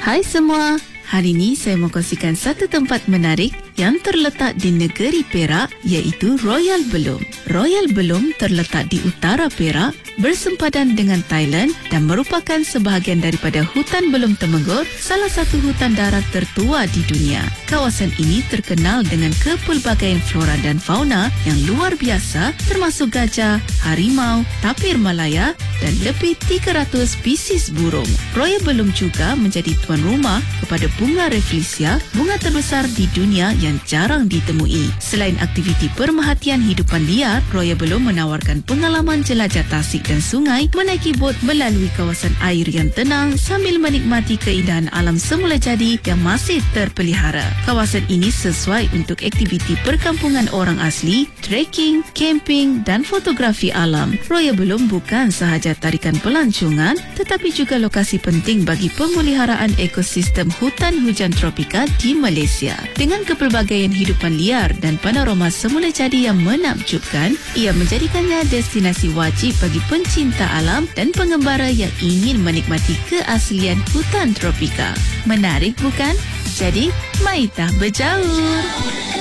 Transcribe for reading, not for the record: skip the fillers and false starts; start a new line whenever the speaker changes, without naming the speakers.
Hai semua, hari ini saya mau kongsikan satu tempat menarik yang terletak di negeri Perak, iaitu Royal Belum. Royal Belum terletak di utara Perak, bersempadan dengan Thailand dan merupakan sebahagian daripada hutan Belum Temenggor, salah satu hutan darat tertua di dunia. Kawasan ini terkenal dengan kepelbagaian flora dan fauna yang luar biasa, termasuk gajah, harimau, tapir Malaya dan lebih 300 spesies burung. Royal Belum juga menjadi tuan rumah kepada bunga Rafflesia, bunga terbesar di dunia yang jarang ditemui. Selain aktiviti pemerhatian hidupan liar, Royal Belum menawarkan pengalaman jelajah tasik dan sungai, menaiki bot melalui kawasan air yang tenang sambil menikmati keindahan alam semula jadi yang masih terpelihara. Kawasan ini sesuai untuk aktiviti perkampungan orang asli, trekking, camping dan fotografi alam. Royal Belum bukan sahaja tarikan pelancongan, tetapi juga lokasi penting bagi pemeliharaan ekosistem hutan hujan tropika di Malaysia. Dengan kepelbagaian hidupan liar dan panorama semula jadi yang menakjubkan, ia menjadikannya destinasi wajib bagi pencinta alam dan pengembara yang ingin menikmati keaslian hutan tropika. Menarik bukan? Jadi, mari kita berjalan.